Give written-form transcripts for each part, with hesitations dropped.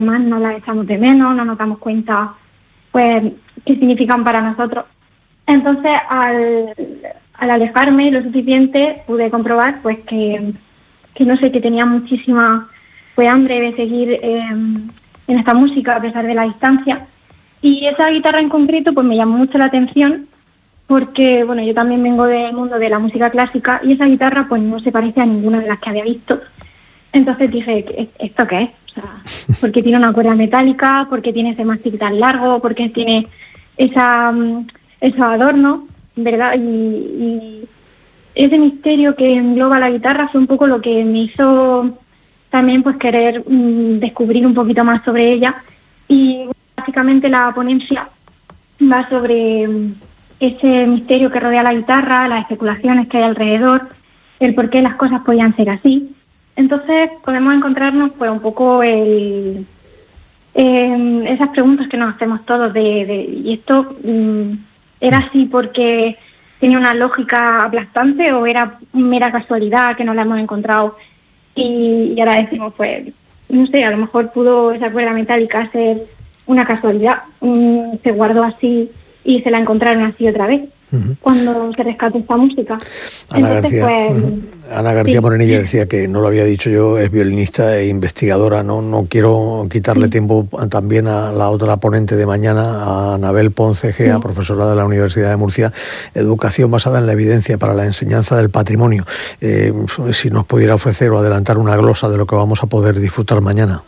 más no las echamos de menos, no nos damos cuenta pues qué significan para nosotros. Entonces, al alejarme lo suficiente, pude comprobar pues que no sé, que tenía muchísima pues hambre de seguir en esta música a pesar de la distancia. Y esa guitarra en concreto pues me llamó mucho la atención porque, bueno, yo también vengo del mundo de la música clásica y esa guitarra pues no se parece a ninguna de las que había visto. Entonces dije, ¿esto qué es? O sea, ¿por qué tiene una cuerda metálica? ¿Por qué tiene ese mástil tan largo? ¿Por qué tiene esos adornos? ¿Verdad? Y ese misterio que engloba la guitarra fue un poco lo que me hizo también pues querer descubrir un poquito más sobre ella. Y básicamente la ponencia va sobre ese misterio que rodea la guitarra, las especulaciones que hay alrededor, el por qué las cosas podían ser así. Entonces podemos encontrarnos pues un poco esas preguntas que nos hacemos todos ¿y esto era así porque tenía una lógica aplastante o era mera casualidad que no la hemos encontrado? Y ahora decimos, pues, no sé, a lo mejor pudo esa cuerda metálica ser una casualidad, se guardó así y se la encontraron así otra vez. Cuando se rescató esta música. Ana García sí. Morenilla decía que, no lo había dicho yo, es violinista e investigadora. No quiero quitarle tiempo también a la otra ponente de mañana, a Anabel Ponce Gea, profesora de la Universidad de Murcia, educación basada en la evidencia para la enseñanza del patrimonio. Si nos pudiera ofrecer o adelantar una glosa de lo que vamos a poder disfrutar mañana.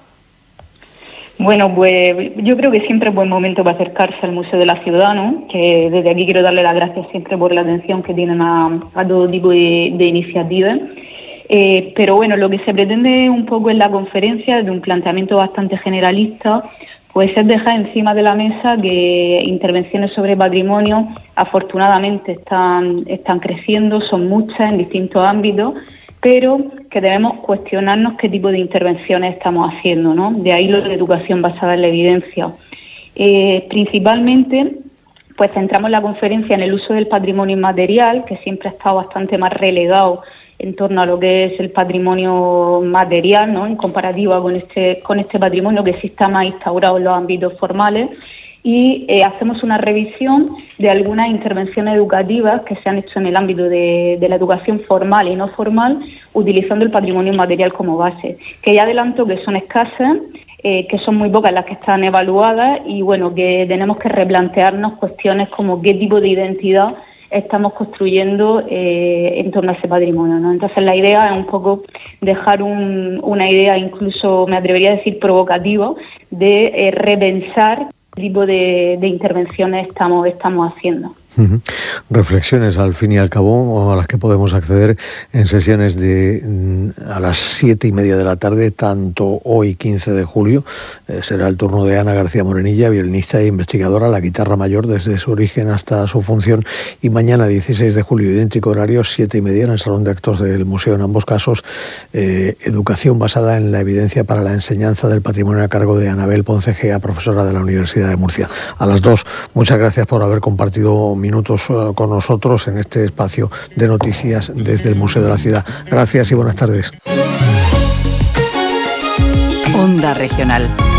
Bueno, pues yo creo que siempre es buen momento para acercarse al Museo de la Ciudad, ¿no? Que desde aquí quiero darle las gracias siempre por la atención que tienen a todo tipo de iniciativas. Pero bueno, lo que se pretende un poco en la conferencia, de un planteamiento bastante generalista, pues es dejar encima de la mesa que intervenciones sobre patrimonio afortunadamente están creciendo, son muchas en distintos ámbitos, pero que debemos cuestionarnos qué tipo de intervenciones estamos haciendo, ¿no? De ahí lo de educación basada en la evidencia. Principalmente, pues centramos la conferencia en el uso del patrimonio inmaterial, que siempre ha estado bastante más relegado en torno a lo que es el patrimonio material, ¿no? En comparativa con este patrimonio que sí está más instaurado en los ámbitos formales. Y hacemos una revisión de algunas intervenciones educativas que se han hecho en el ámbito de la educación formal y no formal, utilizando el patrimonio inmaterial como base, que ya adelanto que son escasas, que son muy pocas las que están evaluadas y bueno, que tenemos que replantearnos cuestiones como qué tipo de identidad estamos construyendo en torno a ese patrimonio, ¿no? Entonces la idea es un poco dejar una idea, incluso me atrevería a decir provocativa, de repensar qué tipo de intervenciones estamos haciendo. Reflexiones al fin y al cabo a las que podemos acceder en sesiones a las 7:30 de la tarde, tanto hoy 15 de julio será el turno de Ana García Morenilla, violinista e investigadora, la guitarra mayor desde su origen hasta su función, y mañana 16 de julio, idéntico horario, 7:30 en el Salón de Actos del Museo, en ambos casos educación basada en la evidencia para la enseñanza del patrimonio, a cargo de Anabel Ponce Gea, profesora de la Universidad de Murcia. A las 2, muchas gracias por haber compartido minutos con nosotros en este espacio de noticias desde el Museo de la Ciudad. Gracias y buenas tardes. Onda Regional.